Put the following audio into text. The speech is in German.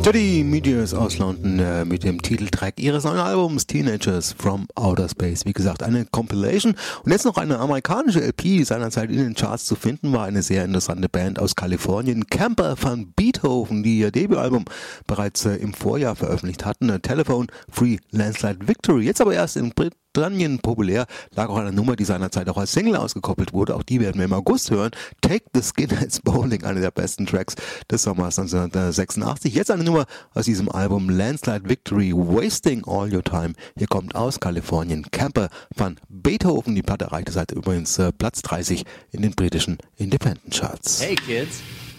Jody Meteors aus London mit dem Titeltrack ihres neuen Albums Teenagers from Outer Space. Wie gesagt, eine Compilation. Und jetzt noch eine amerikanische LP, die seinerzeit in den Charts zu finden war. Eine sehr interessante Band aus Kalifornien, Camper van Beethoven, die ihr Debütalbum bereits im Vorjahr veröffentlicht hatten. Telephone Free Landslide Victory. Jetzt aber erst in Britannien populär, lag auch eine Nummer, die seinerzeit auch als Single ausgekoppelt wurde. Auch die werden wir im August hören. Take the Skinheads Bowling, eine der besten Tracks des Sommers 1986. Jetzt eine Nummer aus diesem Album Landslide Victory, Wasting All Your Time. Hier kommt aus Kalifornien Camper van Beethoven. Die Platte erreichte seit übrigens Platz 30 in den britischen Independent Charts. Hey kids,